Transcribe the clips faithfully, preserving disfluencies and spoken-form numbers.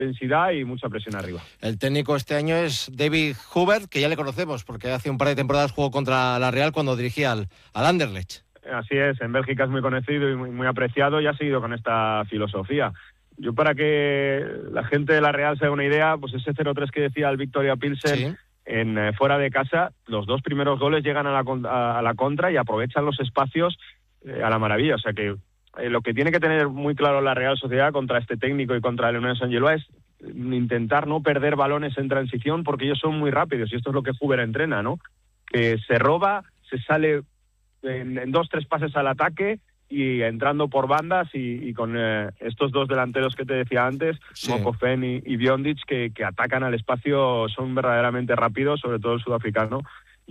intensidad y mucha presión arriba. El técnico este año es David Hubert, que ya le conocemos, porque hace un par de temporadas jugó contra la Real cuando dirigía al, al Anderlecht. Así es, en Bélgica es muy conocido y muy, muy apreciado y ha seguido con esta filosofía. Yo, para que la gente de la Real se haga una idea, pues ese cero tres que decía el Victoria Pilsen, sí. en eh, fuera de casa, los dos primeros goles llegan a la, a, a la contra y aprovechan los espacios eh, a la maravilla. O sea que eh, lo que tiene que tener muy claro la Real Sociedad contra este técnico y contra el Unión Saint-Gilloise es intentar no perder balones en transición, porque ellos son muy rápidos y esto es lo que Hubert entrena, ¿no? Que se roba, se sale en, en dos, tres pases al ataque y entrando por bandas y, y con eh, estos dos delanteros que te decía antes, sí. Mokofen y, y Biondic, que, que atacan al espacio, son verdaderamente rápidos, sobre todo el sudafricano,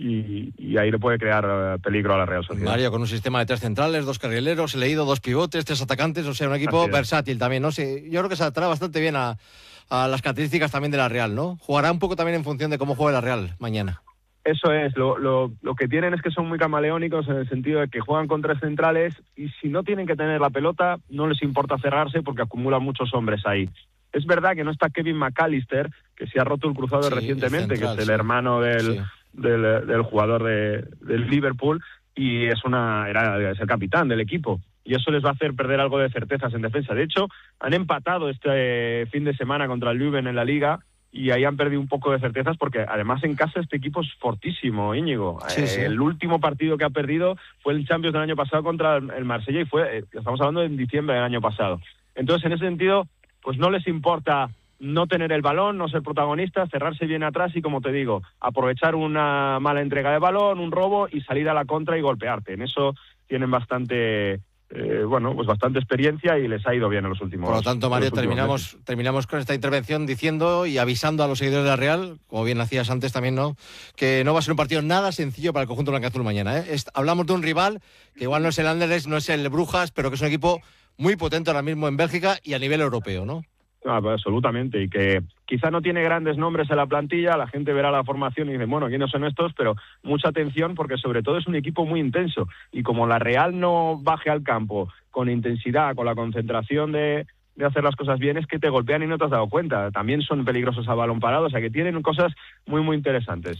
y, y ahí le puede crear uh, peligro a la Real Sociedad. Mario, con un sistema de tres centrales, dos carrileros, he leído dos pivotes, tres atacantes, o sea, un equipo versátil también, ¿no? Sí, yo creo que se adaptará bastante bien a, a las características también de la Real, ¿no? Jugará un poco también en función de cómo juegue la Real mañana. Eso es, lo, lo, lo que tienen es que son muy camaleónicos en el sentido de que juegan con tres centrales y si no tienen que tener la pelota no les importa cerrarse porque acumulan muchos hombres ahí. Es verdad que no está Kevin McAllister, que se ha roto el cruzado sí, recientemente, central, que es el sí. hermano del, sí. del, del jugador de, del Liverpool y es una era es el capitán del equipo. Y eso les va a hacer perder algo de certezas en defensa. De hecho, han empatado este fin de semana contra el Leuven en la Liga y ahí han perdido un poco de certezas porque además en casa este equipo es fortísimo, Íñigo. Sí, sí. Eh, el último partido que ha perdido fue el Champions del año pasado contra el Marsella y fue, eh, estamos hablando de en diciembre del año pasado. Entonces, en ese sentido, pues no les importa no tener el balón, no ser protagonistas, cerrarse bien atrás y, como te digo, aprovechar una mala entrega de balón, un robo y salir a la contra y golpearte. En eso tienen bastante... Eh, bueno, pues bastante experiencia y les ha ido bien en los últimos. Por lo tanto, Mario, terminamos terminamos con esta intervención diciendo y avisando a los seguidores de la Real, como bien hacías antes también, ¿no?, que no va a ser un partido nada sencillo para el conjunto blanquiazul mañana, ¿eh? Es, hablamos de un rival que igual no es el Anderlecht, no es el Brujas, pero que es un equipo muy potente ahora mismo en Bélgica y a nivel europeo, ¿no? Ah, pues absolutamente, y que quizá no tiene grandes nombres en la plantilla, la gente verá la formación y dice, bueno, ¿quiénes son estos? Pero mucha atención porque sobre todo es un equipo muy intenso y como la Real no baje al campo con intensidad, con la concentración de, de hacer las cosas bien, es que te golpean y no te has dado cuenta. También son peligrosos a balón parado, o sea que tienen cosas muy muy interesantes,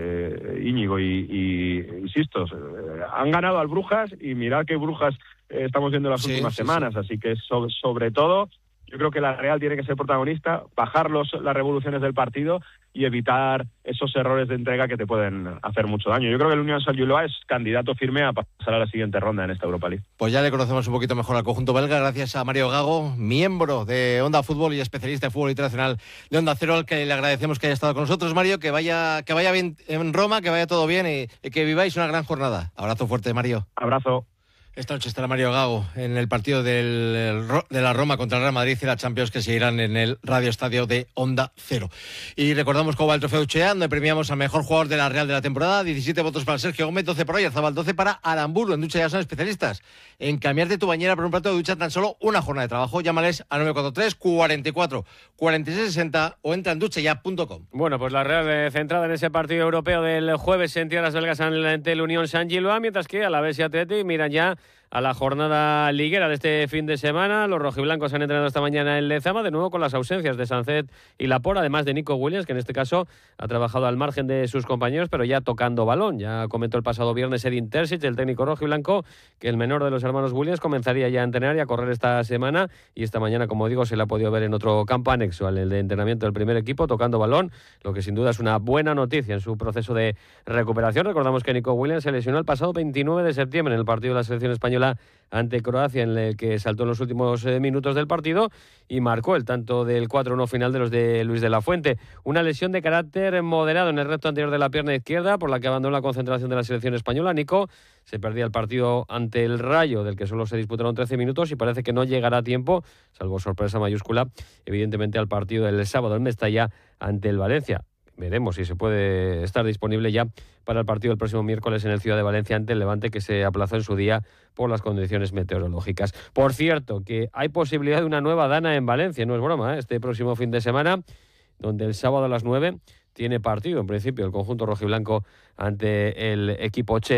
eh, Íñigo, y, y insisto, eh, han ganado al Brujas y mirad qué Brujas eh, estamos viendo las sí, últimas sí, semanas, sí. Así que sobre, sobre todo... Yo creo que la Real tiene que ser protagonista, bajar los, las revoluciones del partido y evitar esos errores de entrega que te pueden hacer mucho daño. Yo creo que el Unión Saint-Gilloise es candidato firme a pasar a la siguiente ronda en esta Europa League. Pues ya le conocemos un poquito mejor al conjunto belga, gracias a Mario Gago, miembro de Onda Fútbol y especialista en fútbol internacional de Onda Cero, al que le agradecemos que haya estado con nosotros. Mario, que vaya, que vaya bien en Roma, que vaya todo bien y, y que viváis una gran jornada. Abrazo fuerte, Mario. Abrazo. Esta noche estará Mario Gago en el partido del, de la Roma contra el Real Madrid y la Champions, que seguirán en el Radio Estadio de Onda Cero. Y recordamos cómo va el trofeo Uchea, donde premiamos al mejor jugador de la Real de la temporada. diecisiete votos para Sergio Gómez, doce para Oyarzabal, doce para Aramburu. En Ducha ya son especialistas en cambiarte tu bañera por un plato de ducha tan solo una jornada de trabajo. Llámales al nueve cuatro tres, cuarenta y cuatro, cuarenta y seis sesenta o entra en duchaya punto com. Bueno, pues la Real eh, centrada en ese partido europeo del jueves en tierras belgas ante el Unión Saint-Gilloise, mientras que Alavés y Atleti miran ya a la jornada liguera de este fin de semana. Los rojiblancos han entrenado esta mañana en Lezama, de nuevo con las ausencias de Sancet y Laporte, además de Nico Williams, que en este caso ha trabajado al margen de sus compañeros, pero ya tocando balón. Ya comentó el pasado viernes Edin Terzic, el técnico rojiblanco, que el menor de los hermanos Williams comenzaría ya a entrenar y a correr esta semana, y esta mañana, como digo, se le ha podido ver en otro campo anexo al de entrenamiento del primer equipo, tocando balón, lo que sin duda es una buena noticia en su proceso de recuperación. Recordamos que Nico Williams se lesionó el pasado veintinueve de septiembre en el partido de la selección española ante Croacia, en el que saltó en los últimos eh, minutos del partido y marcó el tanto del cuatro uno final de los de Luis de la Fuente. Una lesión de carácter moderado en el recto anterior de la pierna izquierda, por la que abandonó la concentración de la selección española. Nico se perdía el partido ante el Rayo, del que solo se disputaron trece minutos, y parece que no llegará a tiempo, salvo sorpresa mayúscula, evidentemente al partido del sábado en Mestalla ante el Valencia. Veremos si se puede estar disponible ya para el partido del próximo miércoles en el Ciudad de Valencia ante el Levante, que se aplazó en su día por las condiciones meteorológicas. Por cierto, que hay posibilidad de una nueva dana en Valencia, no es broma, ¿eh? Este próximo fin de semana, donde el sábado a las nueve tiene partido, en principio, el conjunto rojiblanco ante el equipo Che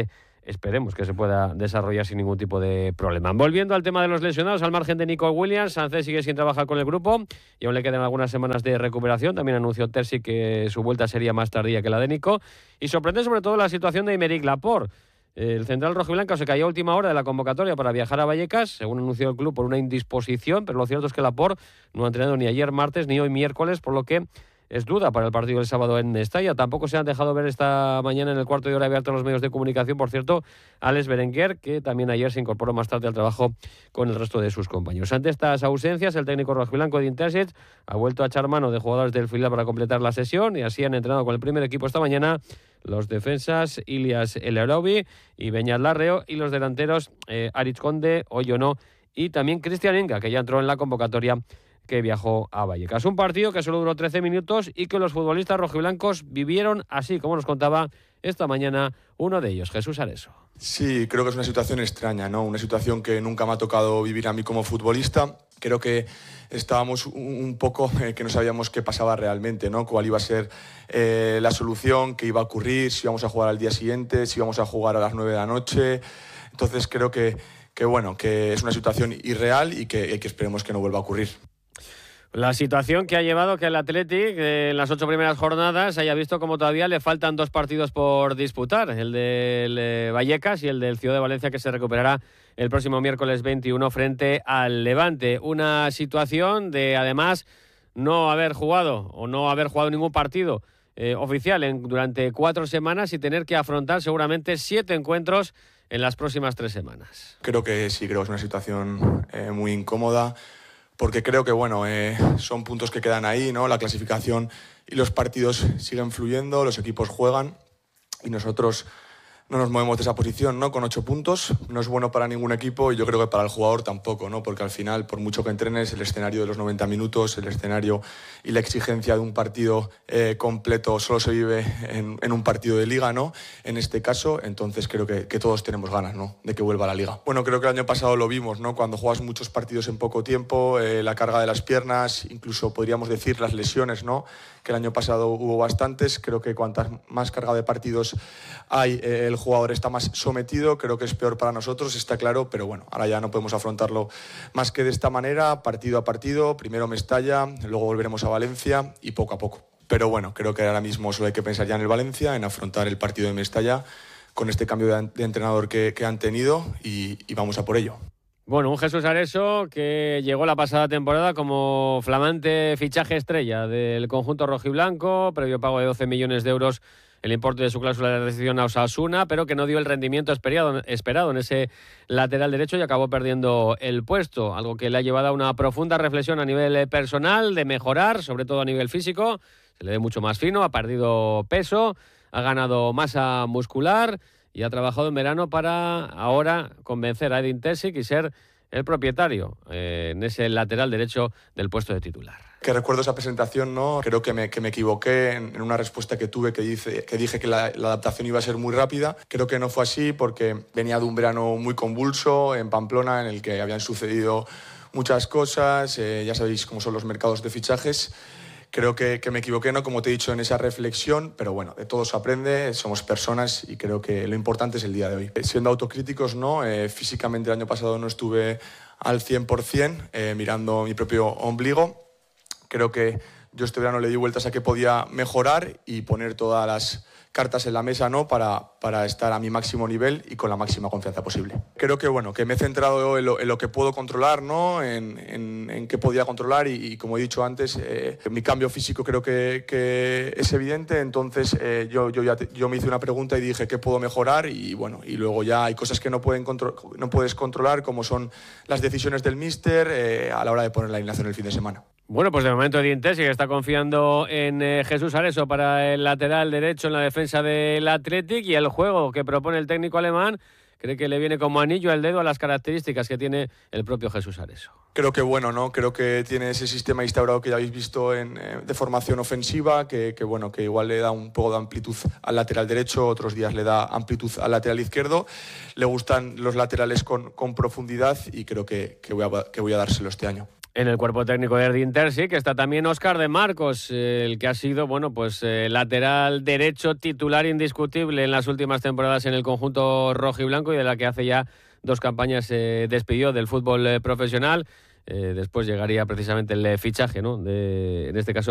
esperemos que se pueda desarrollar sin ningún tipo de problema. Volviendo al tema de los lesionados, al margen de Nico Williams, Sánchez sigue sin trabajar con el grupo y aún le quedan algunas semanas de recuperación. También anunció Terzi que su vuelta sería más tardía que la de Nico. Y sorprende sobre todo la situación de Aymeric Laporte. El central rojiblanco se cayó a última hora de la convocatoria para viajar a Vallecas, según anunció el club, por una indisposición, pero lo cierto es que Laporte no ha entrenado ni ayer martes ni hoy miércoles, por lo que es duda para el partido del sábado en Mestalla. Tampoco se han dejado ver esta mañana en el cuarto de hora abierto a los medios de comunicación, por cierto, Alex Berenguer, que también ayer se incorporó más tarde al trabajo con el resto de sus compañeros. Ante estas ausencias, el técnico rojiblanco Edin Terzic ha vuelto a echar mano de jugadores del filial para completar la sesión, y así han entrenado con el primer equipo esta mañana los defensas Ilias El Arobi y Beñat Larreo, y los delanteros eh, Aritz Conde, Oyono y también Cristian Enga, que ya entró en la convocatoria que viajó a Vallecas. Un partido que solo duró trece minutos y que los futbolistas rojiblancos vivieron así, como nos contaba esta mañana uno de ellos, Jesús Areso. Sí, creo que es una situación extraña, ¿no? Una situación que nunca me ha tocado vivir a mí como futbolista. Creo que estábamos un poco eh, que no sabíamos qué pasaba realmente, ¿no? Cuál iba a ser eh, la solución, qué iba a ocurrir, si íbamos a jugar al día siguiente, si íbamos a jugar a las nueve de la noche. Entonces creo que, que, bueno, que es una situación irreal y que, que esperemos que no vuelva a ocurrir. La situación que ha llevado que el Athletic eh, en las ocho primeras jornadas haya visto como todavía le faltan dos partidos por disputar, el del eh, Vallecas y el del Ciudad de Valencia, que se recuperará el próximo miércoles veintiuno frente al Levante. Una situación de, además, no haber jugado o no haber jugado ningún partido eh, oficial en, durante cuatro semanas y tener que afrontar seguramente siete encuentros en las próximas tres semanas. Creo que sí, creo que es una situación eh, muy incómoda. Porque creo que bueno, eh, son puntos que quedan ahí, ¿no? La clasificación y los partidos siguen fluyendo, los equipos juegan y nosotros no nos movemos de esa posición, ¿no? Con ocho puntos, no es bueno para ningún equipo y yo creo que para el jugador tampoco, ¿no? Porque al final, por mucho que entrenes, el escenario de los noventa minutos, el escenario y la exigencia de un partido eh, completo solo se vive en, en un partido de liga, ¿no? En este caso, entonces creo que, que todos tenemos ganas, ¿no? De que vuelva a la liga. Bueno, creo que el año pasado lo vimos, ¿no? Cuando juegas muchos partidos en poco tiempo, eh, la carga de las piernas, incluso podríamos decir las lesiones, ¿no? Que el año pasado hubo bastantes. Creo que cuantas más carga de partidos hay, eh, el jugador está más sometido. Creo que es peor para nosotros, está claro, pero bueno, ahora ya no podemos afrontarlo más que de esta manera, partido a partido. Primero Mestalla, luego volveremos a Valencia y poco a poco. Pero bueno, creo que ahora mismo solo hay que pensar ya en el Valencia, en afrontar el partido de Mestalla con este cambio de, de entrenador que, que han tenido y, y vamos a por ello. Bueno, un Jesús Areso que llegó la pasada temporada como flamante fichaje estrella del conjunto rojiblanco, previo pago de doce millones de euros el importe de su cláusula de rescisión a Osasuna, pero que no dio el rendimiento esperado, esperado en ese lateral derecho y acabó perdiendo el puesto, algo que le ha llevado a una profunda reflexión a nivel personal, de mejorar, sobre todo a nivel físico. Se le ve mucho más fino, ha perdido peso, ha ganado masa muscular y ha trabajado en verano para ahora convencer a Edin Terzic y ser el propietario eh, en ese lateral derecho del puesto de titular. Que recuerdo esa presentación, ¿no? Creo que me, que me equivoqué en, en una respuesta que tuve que, dice, que dije que la, la adaptación iba a ser muy rápida. Creo que no fue así porque venía de un verano muy convulso en Pamplona, en el que habían sucedido muchas cosas, eh, ya sabéis cómo son los mercados de fichajes. Creo que, que me equivoqué, ¿no? Como te he dicho, en esa reflexión, pero bueno, de todo se aprende, somos personas y creo que lo importante es el día de hoy. Siendo autocríticos, ¿no? Eh, físicamente el año pasado no estuve al cien por ciento, eh, mirando mi propio ombligo. Creo que yo este verano le di vueltas a que podía mejorar y poner todas las cartas en la mesa, ¿no? para, para estar a mi máximo nivel y con la máxima confianza posible. Creo que, bueno, que me he centrado en lo, en lo que puedo controlar, ¿no? en, en, en qué podía controlar y, y como he dicho antes, eh, mi cambio físico creo que, que es evidente, entonces eh, yo, yo, ya te, yo me hice una pregunta y dije qué puedo mejorar y, bueno, y luego ya hay cosas que no, pueden contro- no puedes controlar, como son las decisiones del míster eh, a la hora de poner la alineación el fin de semana. Bueno, pues de momento Edin Terzic está confiando en eh, Jesús Areso para el lateral derecho en la defensa del Athletic, y el juego que propone el técnico alemán cree que le viene como anillo al dedo a las características que tiene el propio Jesús Areso. Creo que bueno, ¿no? Creo que tiene ese sistema instaurado que ya habéis visto en, eh, de formación ofensiva, que, que bueno, que igual le da un poco de amplitud al lateral derecho, otros días le da amplitud al lateral izquierdo. Le gustan los laterales con, con profundidad y creo que, que, voy a, que voy a dárselo este año. En el cuerpo técnico de Erdin Terzic está también Óscar de Marcos, eh, el que ha sido, bueno, pues eh, lateral derecho titular indiscutible en las últimas temporadas en el conjunto rojiblanco y de la que hace ya dos campañas se eh, despidió del fútbol eh, profesional. Eh, después llegaría precisamente el fichaje, ¿no? De, en este caso,